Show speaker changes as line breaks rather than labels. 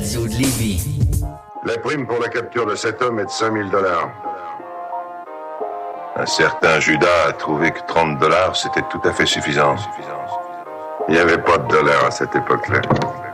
radio de Lévis.
La prime pour la capture de cet homme est de $5 000.
Un certain Judas a trouvé que $30, c'était tout à fait suffisant.
Il n'y avait pas de dollars à cette époque-là.